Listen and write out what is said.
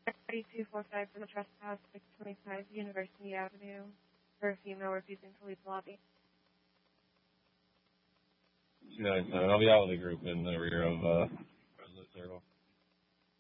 3245 for the trespass, 625 University Avenue, for a female refusing to leave the lobby. 297. I'll be out with a group in the rear of President Circle.